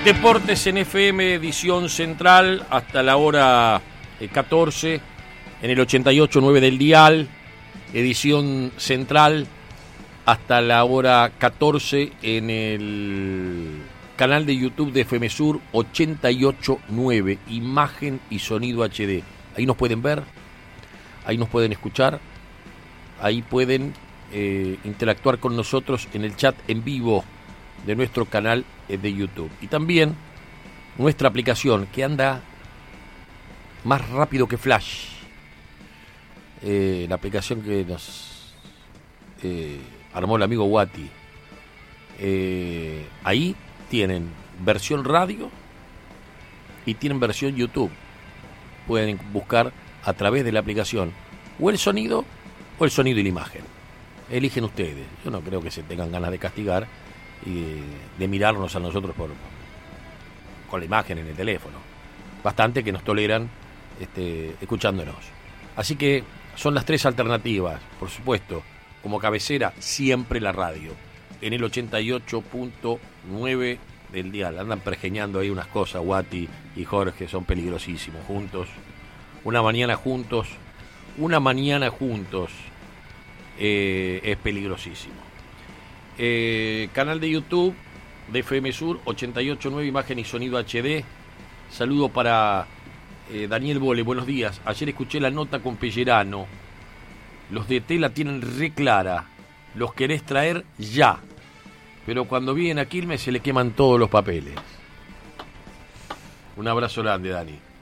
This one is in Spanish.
Deportes en FM, edición central, hasta la hora 14, en el 88.9 del dial, edición central, hasta la hora 14, en el canal de YouTube de FM Sur 88.9, imagen y sonido HD. Ahí nos pueden ver, ahí nos pueden escuchar, ahí pueden interactuar con nosotros en el chat en vivo de nuestro canal de YouTube. Y también nuestra aplicación, que anda más rápido que Flash. La aplicación que nos armó el amigo Wati. Ahí tienen versión radio y tienen versión YouTube. Pueden buscar a través de la aplicación o el sonido y la imagen. Eligen ustedes. Yo no creo que se tengan ganas de castigar y de mirarnos a nosotros con la imagen en el teléfono. Bastante que nos toleran escuchándonos. Así que son las tres alternativas. Por supuesto, como cabecera, siempre la radio, en el 88.9 del dial. Andan pergeñando ahí unas cosas, Guati y Jorge, son peligrosísimos juntos. Una mañana juntos es peligrosísimo. Canal de YouTube de FM Sur 88.9, imagen y sonido HD. Saludo para Daniel Bole, buenos días. Ayer escuché la nota con Pellerano. Los de T la tienen re clara. Los querés traer ya. Pero cuando vienen a Quilmes se le queman todos los papeles. Un abrazo grande, Dani.